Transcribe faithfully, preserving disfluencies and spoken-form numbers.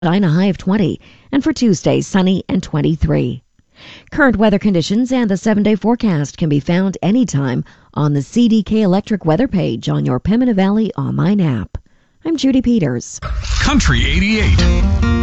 a high of twenty, and for Tuesday, sunny and twenty-three. Current weather conditions and the seven-day forecast can be found anytime on the C D K Electric weather page on your Pembina Valley online app. I'm Judy Peters. Country eighty-eight.